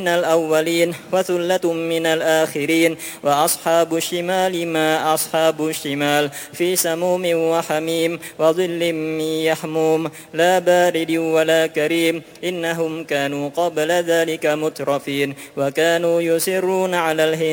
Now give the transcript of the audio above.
من الأولين وثلة من الآخرين وأصحاب الشمال ما أصحاب الشمال في سموم وحميم وظل من يحموم لا بارد ولا كريم إنهم كانوا قبل ذلك مترفين وكانوا يسرون على الهند